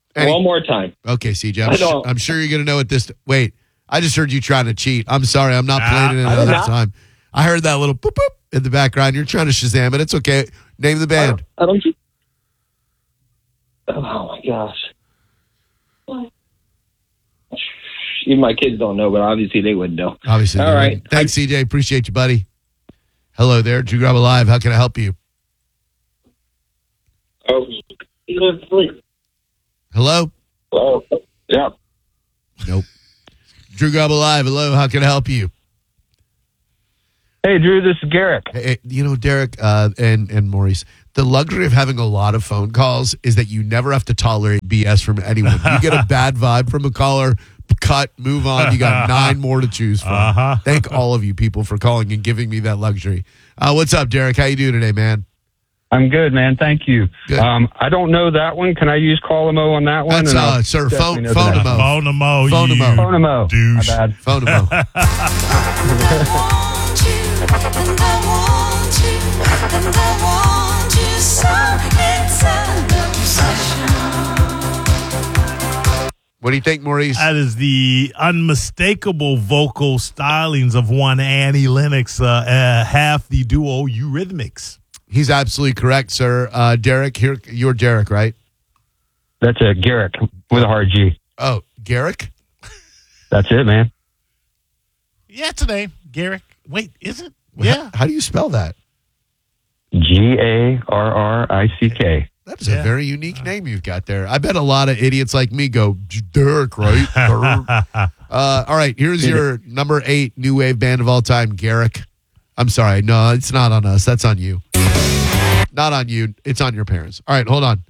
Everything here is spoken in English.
One more time. Okay, CJ. I'm sure you're going to know it this. Wait, I just heard you trying to cheat. I'm sorry. I'm not playing it another time. I heard that little boop, boop in the background. You're trying to Shazam it. It's okay. Name the band. I don't. Oh, my gosh. Even my kids don't know, but obviously they would know. Obviously. All right. Thanks, CJ. Appreciate you, buddy. Hello there. Drew Garabo Live. How can I help you? Oh, hello? Oh, yeah. Nope. Drew Garabo Live. Hello. How can I help you? Hey, Drew, this is Garrick. Hey, Derek and Maurice, the luxury of having a lot of phone calls is that you never have to tolerate BS from anyone. You get a bad vibe from a caller, cut, move on. You got 9 more to choose from. Thank all of you people for calling and giving me that luxury. What's up, Derek? How you doing today, man? I'm good, man. Thank you. Good. I don't know that one. Can I use Call-A-Mo on that one? That's, sir, Phone-A-Mo. Phone-A-Mo. Phone-A-Mo. Phone-A-Mo. Douche. My bad. Phone-A-Mo. What do you think, Maurice? That is the unmistakable vocal stylings of one Annie Lennox, half the duo Eurythmics. He's absolutely correct, sir. Derek, here, you're Derek, right? That's it, Garrick with a hard G. Oh, Garrick? That's it, man. Yeah, it's a name. Garrick. Wait, is it? Yeah. How do you spell that? Garrick. That is a very unique name you've got there. I bet a lot of idiots like me go, Derek, right? All right, here's your number 8 new wave band of all time, Garrick. I'm sorry. No, it's not on us. That's on you. Not on you. It's on your parents. All right, hold on.